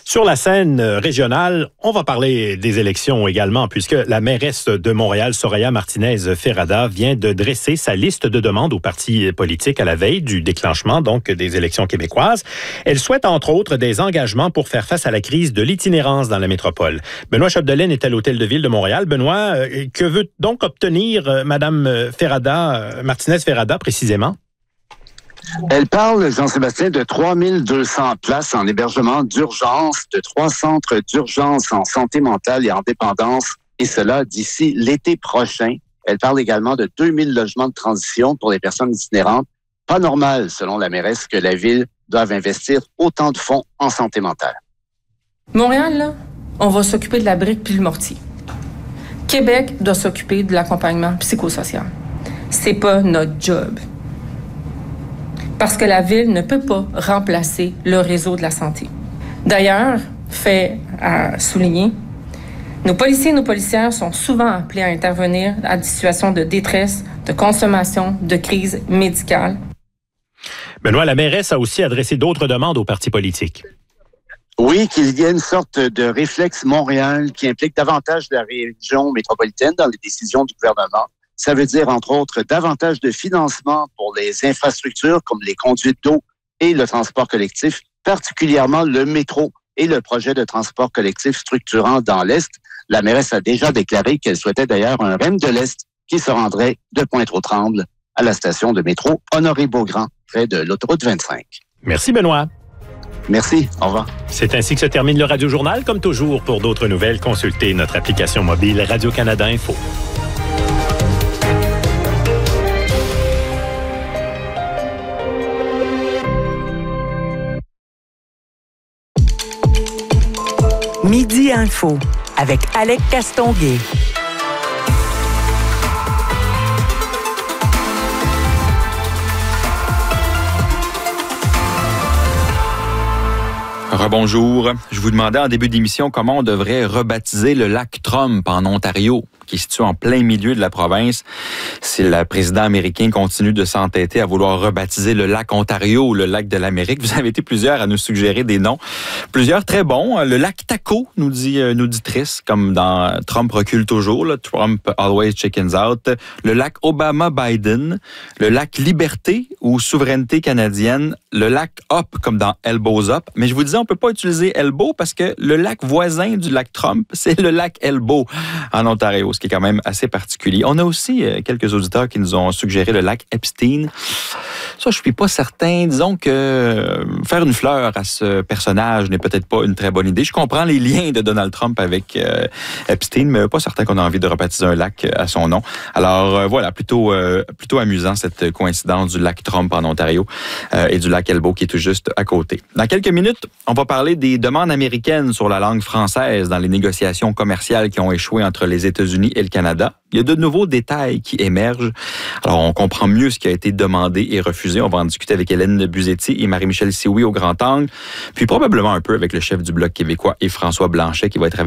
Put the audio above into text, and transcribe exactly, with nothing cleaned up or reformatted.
Sur la scène régionale, on va parler des élections également, puisque la mairesse de Montréal, Soraya Martinez-Ferrada, vient de dresser sa liste de demandes aux partis politiques à la veille du déclenchement donc des élections québécoises. Elle souhaite entre autres des engagements pour faire face à la crise de l'itinérance dans la métropole. Benoît Chapdelaine est à l'Hôtel de Ville de Montréal. Benoît, que veut donc obtenir Mme Ferrada, Martinez-Ferrada précisément? Elle parle, Jean-Sébastien, de trois mille deux cents places en hébergement d'urgence, de trois centres d'urgence en santé mentale et en dépendance, et cela d'ici l'été prochain. Elle parle également de deux mille logements de transition pour les personnes itinérantes. Pas normal, selon la mairesse, que la Ville doive investir autant de fonds en santé mentale. Montréal, là, on va s'occuper de la brique puis le mortier. Québec doit s'occuper de l'accompagnement psychosocial. C'est pas notre job. Parce que la Ville ne peut pas remplacer le réseau de la santé. D'ailleurs, fait à souligner, nos policiers et nos policières sont souvent appelés à intervenir à des situations de détresse, de consommation, de crise médicale. Benoît, la mairesse a aussi adressé d'autres demandes aux partis politiques. Oui, qu'il y ait une sorte de réflexe Montréal qui implique davantage la région métropolitaine dans les décisions du gouvernement. Ça veut dire, entre autres, davantage de financement pour les infrastructures comme les conduites d'eau et le transport collectif, particulièrement le métro et le projet de transport collectif structurant dans l'Est. La mairesse a déjà déclaré qu'elle souhaitait d'ailleurs un R E M de l'Est qui se rendrait de Pointe-aux-Trembles à la station de métro Honoré-Beaugrand, près de l'autoroute vingt-cinq. Merci, Benoît. Merci, au revoir. C'est ainsi que se termine le Radio-Journal. Comme toujours, pour d'autres nouvelles, consultez notre application mobile Radio-Canada Info. Midi Info avec Alec Castonguay. Rebonjour. Je vous demandais en début d'émission comment on devrait rebaptiser le lac Trump en Ontario, qui est situé en plein milieu de la province. Si le président américain continue de s'entêter à vouloir rebaptiser le lac Ontario ou le lac de l'Amérique, vous avez été plusieurs à nous suggérer des noms. Plusieurs très bons. Le lac Taco, nous dit une auditrice, comme dans Trump recule toujours, là, Trump always chickens out. Le lac Obama-Biden, le lac Liberté ou Souveraineté canadienne, le lac Up, comme dans Elbows Up. Mais je vous disais, on peut pas utiliser Elbow parce que le lac voisin du lac Trump, c'est le lac Elbow en Ontario, ce qui est quand même assez particulier. On a aussi euh, quelques auditeurs qui nous ont suggéré le lac Epstein. Ça, je suis pas certain. Disons que euh, faire une fleur à ce personnage n'est peut-être pas une très bonne idée. Je comprends les liens de Donald Trump avec euh, Epstein, mais pas certain qu'on a envie de rebaptiser un lac à son nom. Alors euh, voilà, plutôt euh, plutôt amusant cette coïncidence du lac Trump en Ontario euh, et du lac Elbow qui est tout juste à côté. Dans quelques minutes, on va parler des demandes américaines sur la langue française dans les négociations commerciales qui ont échoué entre les États-Unis et le Canada. Il y a de nouveaux détails qui émergent. Alors, on comprend mieux ce qui a été demandé et refusé. On va en discuter avec Hélène Buzetti et Marie-Michel Sioui au Grand Angle, puis probablement un peu avec le chef du Bloc québécois et François Blanchet qui va être avec